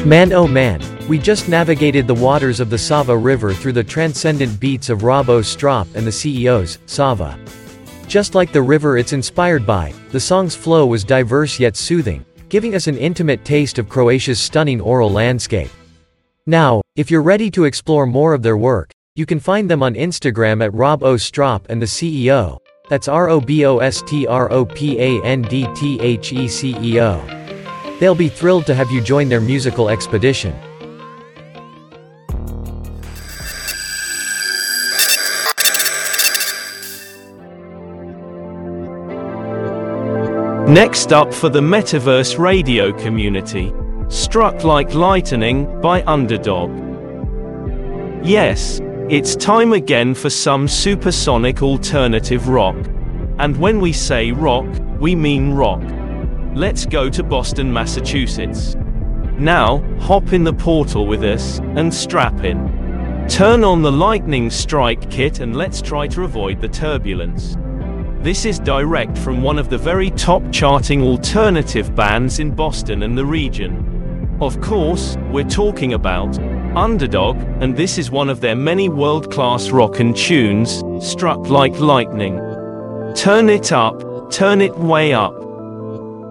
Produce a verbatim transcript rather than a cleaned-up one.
Man oh man, we just navigated the waters of the Sava River through the transcendent beats of Rob Ostrop and the C E Os, Sava. Just like the river it's inspired by, the song's flow was diverse yet soothing, giving us an intimate taste of Croatia's stunning oral landscape. Now, if you're ready to explore more of their work, you can find them on Instagram at Rob Ostrop and the C E O. That's R O B O S T R O P A N D T H E C E O. They'll be thrilled to have you join their musical expedition. Next up for the Metaverse radio community, Struck Like Lightning by Underdog. Yes, it's time again for some supersonic alternative rock. And when we say rock, we mean rock. Let's go to Boston, Massachusetts. Now, hop in the portal with us, and strap in. Turn on the lightning strike kit and let's try to avoid the turbulence. This is direct from one of the very top charting alternative bands in Boston and the region. Of course, we're talking about Underdog, and this is one of their many world-class rockin' tunes, Struck Like Lightning. Turn it up, turn it way up.